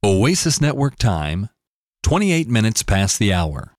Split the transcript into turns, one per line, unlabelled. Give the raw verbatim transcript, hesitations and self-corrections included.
Oasis Network time, twenty-eight minutes past the hour.